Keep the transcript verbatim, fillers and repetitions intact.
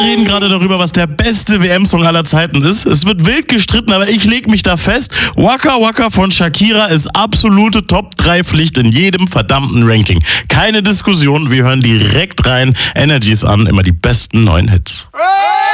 Wir reden gerade darüber, was der beste W M-Song aller Zeiten ist. Es wird wild gestritten, aber ich lege mich da fest. Waka Waka von Shakira ist absolute Top drei Pflicht in jedem verdammten Ranking. Keine Diskussion, wir hören direkt rein. Energies an, immer die besten neuen Hits.